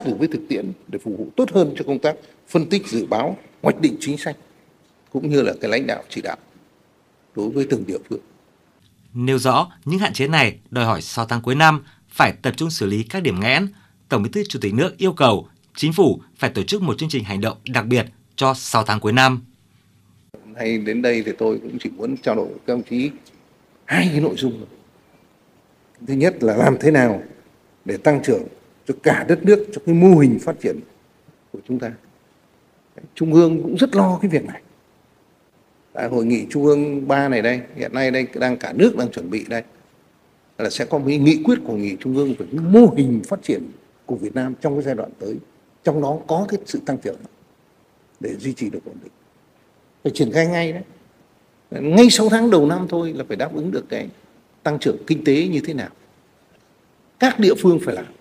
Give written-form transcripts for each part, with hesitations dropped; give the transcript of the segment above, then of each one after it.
được với thực tiễn để phục vụ tốt hơn cho công tác phân tích dự báo, hoạch định chính sách cũng như là cái lãnh đạo chỉ đạo đối với từng địa phương. Nêu rõ những hạn chế này đòi hỏi 6 tháng cuối năm phải tập trung xử lý các điểm nghẽn. Tổng Bí thư Chủ tịch nước yêu cầu Chính phủ phải tổ chức một chương trình hành động đặc biệt cho 6 tháng cuối năm. Hay đến đây thì tôi cũng chỉ muốn trao đổi với các đồng chí hai cái nội dung. Thứ nhất là làm thế nào để tăng trưởng cho cả đất nước, cho cái mô hình phát triển của chúng ta. Trung ương cũng rất lo cái việc này. Tại hội nghị Trung ương 3 này đây, hiện nay đây đang cả nước đang chuẩn bị đây, là sẽ có một nghị quyết của hội nghị Trung ương về cái mô hình phát triển của Việt Nam trong cái giai đoạn tới. Trong đó có cái sự tăng trưởng để duy trì được ổn định. Phải triển khai ngay đấy. Ngay 6 tháng đầu năm thôi là phải đáp ứng được cái tăng trưởng kinh tế như thế nào. Các địa phương phải làm.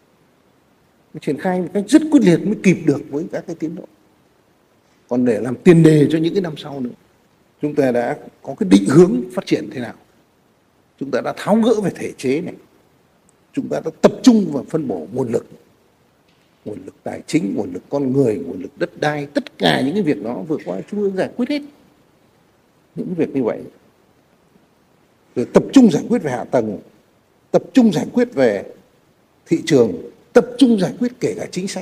Phải triển khai một cách rất quyết liệt mới kịp được với các cái tiến độ. Còn để làm tiền đề cho những cái năm sau nữa, chúng ta đã có cái định hướng phát triển thế nào. Chúng ta đã tháo gỡ về thể chế này. Chúng ta đã tập trung vào phân bổ nguồn lực tài chính, nguồn lực con người, nguồn lực đất đai, tất cả những cái việc đó vừa qua Trung ương giải quyết hết. Những việc như vậy. Rồi tập trung giải quyết về hạ tầng, tập trung giải quyết về thị trường, tập trung giải quyết kể cả chính sách.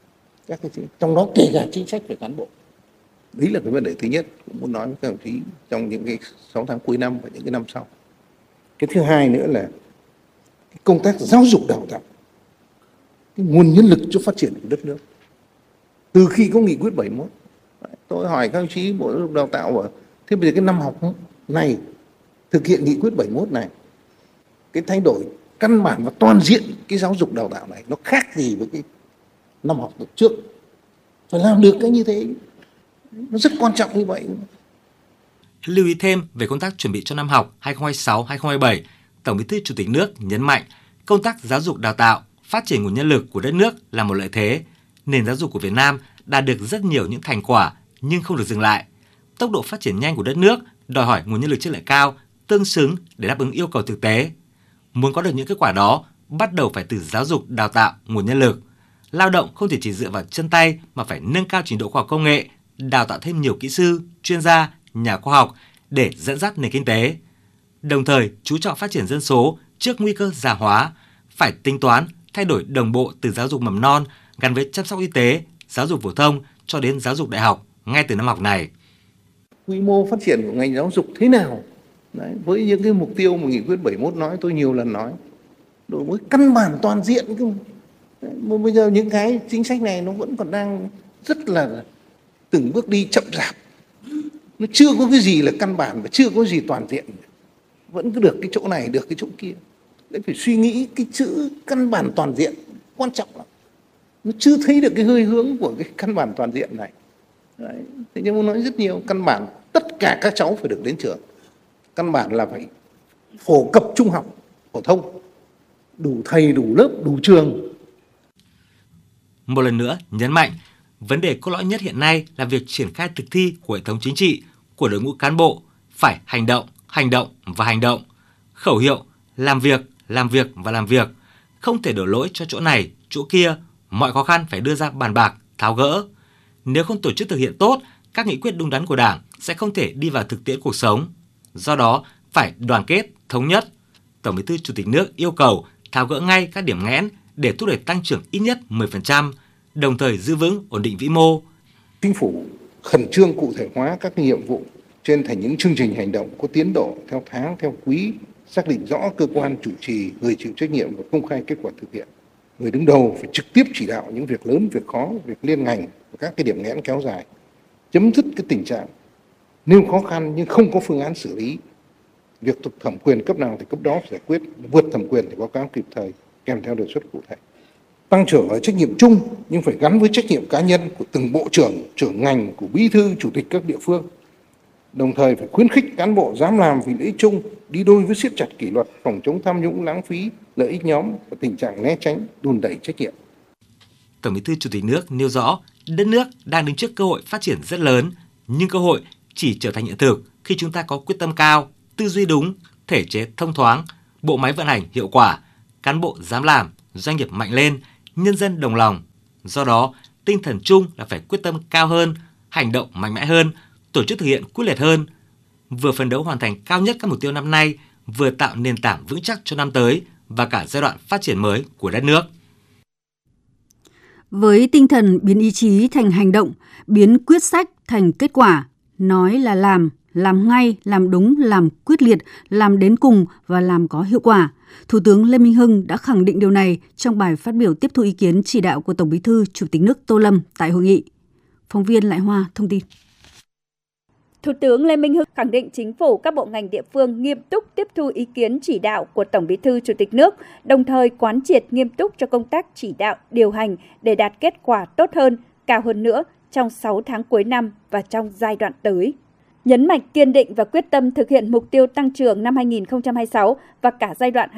Trong đó kể cả chính sách về cán bộ. Đấy là cái vấn đề thứ nhất, cũng muốn nói với các đồng chí trong những cái 6 tháng cuối năm và những cái năm sau. Cái thứ hai nữa là cái công tác giáo dục đào tạo, cái nguồn nhân lực cho phát triển của đất nước. Từ khi có nghị quyết 71, tôi hỏi các đồng chí Bộ Giáo dục Đào tạo, thế bây giờ cái năm học này thực hiện nghị quyết 71 này, cái thay đổi căn bản và toàn diện cái giáo dục đào tạo này nó khác gì với cái năm học trước? Phải làm được cái như thế, nó rất quan trọng như vậy. Lưu ý thêm về công tác chuẩn bị cho năm học 2026-2027, Tổng Bí thư Chủ tịch nước nhấn mạnh công tác giáo dục đào tạo, phát triển nguồn nhân lực của đất nước là một lợi thế. Nền giáo dục của Việt Nam đạt được rất nhiều những thành quả nhưng không được dừng lại. Tốc độ phát triển nhanh của đất nước đòi hỏi nguồn nhân lực chất lượng cao, tương xứng để đáp ứng yêu cầu thực tế. Muốn có được những kết quả đó, bắt đầu phải từ giáo dục đào tạo nguồn nhân lực. Lao động không thể chỉ dựa vào chân tay mà phải nâng cao trình độ khoa học công nghệ, đào tạo thêm nhiều kỹ sư, chuyên gia, nhà khoa học để dẫn dắt nền kinh tế. Đồng thời, chú trọng phát triển dân số trước nguy cơ già hóa, phải tính toán thay đổi đồng bộ từ giáo dục mầm non gắn với chăm sóc y tế, giáo dục phổ thông cho đến giáo dục đại học ngay từ năm học này. Quy mô phát triển của ngành giáo dục thế nào? Đấy, với những cái mục tiêu mà nghị quyết 71 nói, tôi nhiều lần nói, đổi mới căn bản toàn diện. Mà bây giờ những cái chính sách này nó vẫn còn đang rất là từng bước đi chậm rạp. Nó chưa có cái gì là căn bản và chưa có gì toàn diện. Vẫn cứ được cái chỗ này, được cái chỗ kia. Đấy, phải suy nghĩ cái chữ căn bản toàn diện quan trọng lắm. Nó chưa thấy được cái hơi hướng của cái căn bản toàn diện này. Đấy. Thế nhưng mà nói rất nhiều, căn bản tất cả các cháu phải được đến trường. Căn bản là phải phổ cập trung học, phổ thông, đủ thầy, đủ lớp, đủ trường. Một lần nữa nhấn mạnh, vấn đề cốt lõi nhất hiện nay là việc triển khai thực thi của hệ thống chính trị, của đội ngũ cán bộ, phải hành động và hành động. Khẩu hiệu, làm việc và làm việc, không thể đổ lỗi cho chỗ này, chỗ kia, mọi khó khăn phải đưa ra bàn bạc, tháo gỡ. Nếu không tổ chức thực hiện tốt, các nghị quyết đúng đắn của Đảng sẽ không thể đi vào thực tiễn cuộc sống. Do đó, phải đoàn kết, thống nhất. Tổng Bí thư Chủ tịch nước yêu cầu tháo gỡ ngay các điểm nghẽn để thúc đẩy tăng trưởng ít nhất 10%, đồng thời giữ vững ổn định vĩ mô. Chính phủ khẩn trương cụ thể hóa các nhiệm vụ trên thành những chương trình hành động có tiến độ theo tháng, theo quý, xác định rõ cơ quan chủ trì, người chịu trách nhiệm và công khai kết quả thực hiện. Người đứng đầu phải trực tiếp chỉ đạo những việc lớn, việc khó, việc liên ngành và các cái điểm nghẽn kéo dài. Chấm dứt cái tình trạng nêu khó khăn nhưng không có phương án xử lý. Việc thuộc thẩm quyền cấp nào thì cấp đó phải giải quyết, vượt thẩm quyền thì báo cáo kịp thời, kèm theo đề xuất cụ thể. Tăng trưởng là trách nhiệm chung nhưng phải gắn với trách nhiệm cá nhân của từng bộ trưởng, trưởng ngành, của bí thư, chủ tịch các địa phương. Đồng thời phải khuyến khích cán bộ dám làm vì lợi ích chung, đi đôi với siết chặt kỷ luật, phòng chống tham nhũng, lãng phí, lợi ích nhóm và tình trạng né tránh, đùn đẩy trách nhiệm. Tổng Bí thư Chủ tịch nước nêu rõ, đất nước đang đứng trước cơ hội phát triển rất lớn, nhưng cơ hội chỉ trở thành hiện thực khi chúng ta có quyết tâm cao, tư duy đúng, thể chế thông thoáng, bộ máy vận hành hiệu quả, cán bộ dám làm, doanh nghiệp mạnh lên, nhân dân đồng lòng. Do đó, tinh thần chung là phải quyết tâm cao hơn, hành động mạnh mẽ hơn, tổ chức thực hiện quyết liệt hơn, vừa phấn đấu hoàn thành cao nhất các mục tiêu năm nay, vừa tạo nền tảng vững chắc cho năm tới và cả giai đoạn phát triển mới của đất nước. Với tinh thần biến ý chí thành hành động, biến quyết sách thành kết quả, nói là làm ngay, làm đúng, làm quyết liệt, làm đến cùng và làm có hiệu quả. Thủ tướng Lê Minh Hưng đã khẳng định điều này trong bài phát biểu tiếp thu ý kiến chỉ đạo của Tổng Bí thư Chủ tịch nước Tô Lâm tại hội nghị. Phóng viên Lại Hoa thông tin. Thủ tướng Lê Minh Hưng khẳng định chính phủ, các bộ ngành địa phương nghiêm túc tiếp thu ý kiến chỉ đạo của Tổng Bí thư Chủ tịch nước, đồng thời quán triệt nghiêm túc cho công tác chỉ đạo, điều hành để đạt kết quả tốt hơn, cao hơn nữa trong 6 tháng cuối năm và trong giai đoạn tới. Nhấn mạnh kiên định và quyết tâm thực hiện mục tiêu tăng trưởng năm 2026 và cả giai đoạn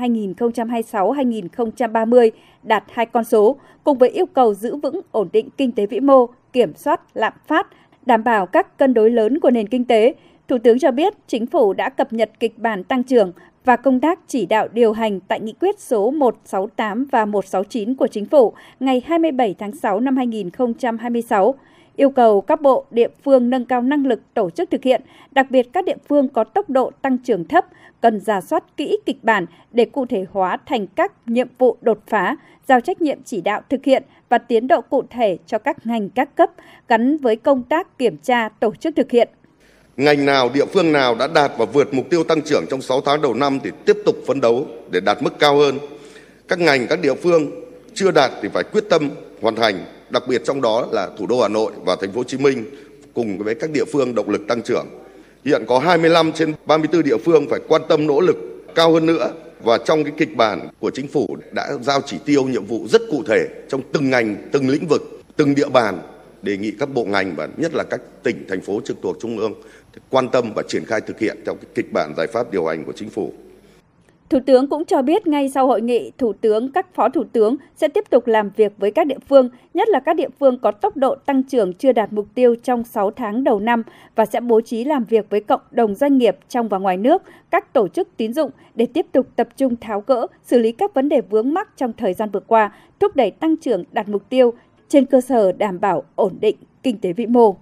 2026-2030 đạt 2 con số, cùng với yêu cầu giữ vững ổn định kinh tế vĩ mô, kiểm soát lạm phát, đảm bảo các cân đối lớn của nền kinh tế. Thủ tướng cho biết chính phủ đã cập nhật kịch bản tăng trưởng và công tác chỉ đạo điều hành tại nghị quyết số 168 và 169 của chính phủ ngày 27 tháng 6 năm 2026, yêu cầu các bộ địa phương nâng cao năng lực tổ chức thực hiện, đặc biệt các địa phương có tốc độ tăng trưởng thấp cần rà soát kỹ kịch bản để cụ thể hóa thành các nhiệm vụ đột phá, giao trách nhiệm chỉ đạo thực hiện và tiến độ cụ thể cho các ngành các cấp gắn với công tác kiểm tra tổ chức thực hiện. Ngành nào, địa phương nào đã đạt và vượt mục tiêu tăng trưởng trong 6 tháng đầu năm thì tiếp tục phấn đấu để đạt mức cao hơn. Các ngành, các địa phương chưa đạt thì phải quyết tâm hoàn thành, đặc biệt trong đó là thủ đô Hà Nội và thành phố Hồ Chí Minh cùng với các địa phương động lực tăng trưởng. Hiện có 25 trên 34 địa phương phải quan tâm nỗ lực cao hơn nữa, và trong cái kịch bản của chính phủ đã giao chỉ tiêu nhiệm vụ rất cụ thể trong từng ngành, từng lĩnh vực, từng địa bàn, đề nghị các bộ ngành và nhất là các tỉnh, thành phố trực thuộc trung ương quan tâm và triển khai thực hiện theo cái kịch bản giải pháp điều hành của chính phủ. Thủ tướng cũng cho biết ngay sau hội nghị, Thủ tướng, các Phó Thủ tướng sẽ tiếp tục làm việc với các địa phương, nhất là các địa phương có tốc độ tăng trưởng chưa đạt mục tiêu trong 6 tháng đầu năm và sẽ bố trí làm việc với cộng đồng doanh nghiệp trong và ngoài nước, các tổ chức tín dụng để tiếp tục tập trung tháo gỡ, xử lý các vấn đề vướng mắc trong thời gian vừa qua, thúc đẩy tăng trưởng đạt mục tiêu trên cơ sở đảm bảo ổn định kinh tế vĩ mô.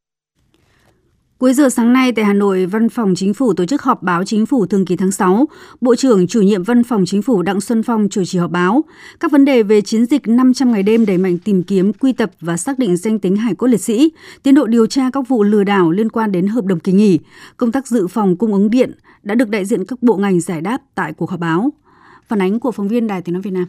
Cuối giờ sáng nay tại Hà Nội, Văn phòng Chính phủ tổ chức họp báo Chính phủ thường kỳ tháng 6. Bộ trưởng Chủ nhiệm Văn phòng Chính phủ Đặng Xuân Phong chủ trì họp báo. Các vấn đề về chiến dịch 500 ngày đêm đẩy mạnh tìm kiếm, quy tập và xác định danh tính hài cốt liệt sĩ, tiến độ điều tra các vụ lừa đảo liên quan đến hợp đồng kỳ nghỉ, công tác dự phòng cung ứng điện đã được đại diện các bộ ngành giải đáp tại cuộc họp báo. Phản ánh của phóng viên Đài Tiếng nói Việt Nam.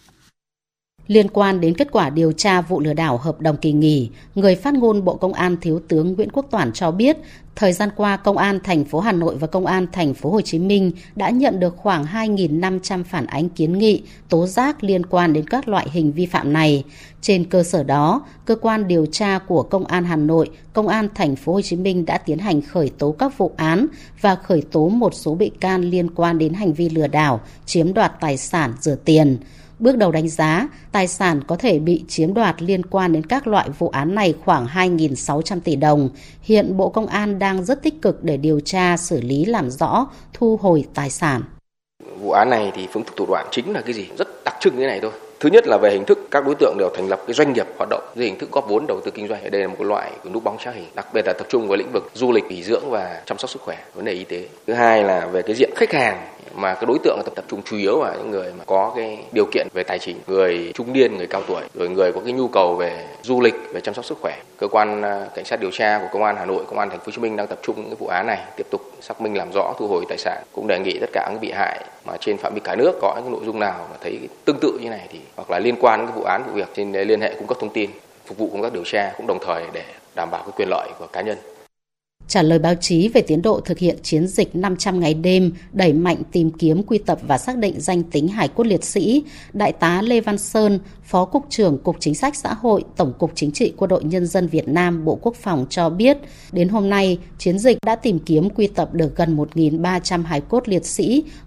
Liên quan đến kết quả điều tra vụ lừa đảo hợp đồng kỳ nghỉ, người phát ngôn Bộ Công an Thiếu tướng Nguyễn Quốc Toản cho biết, thời gian qua Công an thành phố Hà Nội và Công an thành phố Hồ Chí Minh đã nhận được khoảng 2.500 phản ánh kiến nghị, tố giác liên quan đến các loại hình vi phạm này. Trên cơ sở đó, cơ quan điều tra của Công an Hà Nội, Công an thành phố Hồ Chí Minh đã tiến hành khởi tố các vụ án và khởi tố một số bị can liên quan đến hành vi lừa đảo, chiếm đoạt tài sản, rửa tiền. Bước đầu đánh giá, tài sản có thể bị chiếm đoạt liên quan đến các loại vụ án này khoảng 2.600 tỷ đồng. Hiện Bộ Công an đang rất tích cực để điều tra, xử lý làm rõ, thu hồi tài sản. Vụ án này thì phương thức thủ đoạn chính là cái gì? Rất đặc trưng như này thôi. Thứ nhất là về hình thức, các đối tượng đều thành lập cái doanh nghiệp hoạt động dưới hình thức góp vốn đầu tư kinh doanh. Đây là một loại của núp bóng trá hình, đặc biệt là tập trung vào lĩnh vực du lịch, nghỉ dưỡng và chăm sóc sức khỏe, vấn đề y tế. Thứ hai là về cái diện khách hàng, mà cái đối tượng tập trung chủ yếu vào những người mà có cái điều kiện về tài chính, người trung niên, người cao tuổi, rồi người có cái nhu cầu về du lịch, về chăm sóc sức khỏe. Cơ quan cảnh sát điều tra của Công an Hà Nội, Công an thành phố Hồ Chí Minh đang tập trung những cái vụ án này, tiếp tục xác minh làm rõ, thu hồi tài sản. Cũng đề nghị tất cả những bị hại mà trên phạm vi cả nước có những nội dung nào mà thấy tương tự như này thì hoặc là liên quan đến cái vụ án vụ việc trên liên hệ cung cấp thông tin, phục vụ công tác điều tra, cũng đồng thời để đảm bảo cái quyền lợi của cá nhân. Trả lời báo chí về tiến độ thực hiện chiến dịch 500 ngày đêm đẩy mạnh tìm kiếm, quy tập và xác định danh tính hài cốt liệt sĩ, Đại tá Lê Văn Sơn, Phó Cục trưởng Cục Chính sách Xã hội, Tổng cục Chính trị Quân đội Nhân dân Việt Nam, Bộ Quốc phòng cho biết, đến hôm nay, chiến dịch đã tìm kiếm quy tập được gần 1.300 hài cốt liệt sĩ,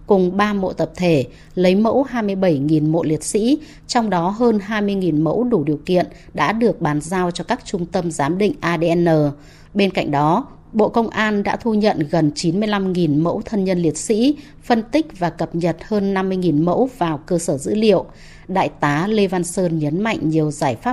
cùng 3 mộ tập thể, lấy mẫu 27.000 mộ liệt sĩ, trong đó hơn 20.000 mẫu đủ điều kiện đã được bàn giao cho các trung tâm giám định ADN. Bên cạnh đó, Bộ Công an đã thu nhận gần 95.000 mẫu thân nhân liệt sĩ, phân tích và cập nhật hơn 50.000 mẫu vào cơ sở dữ liệu. Đại tá Lê Văn Sơn nhấn mạnh nhiều giải pháp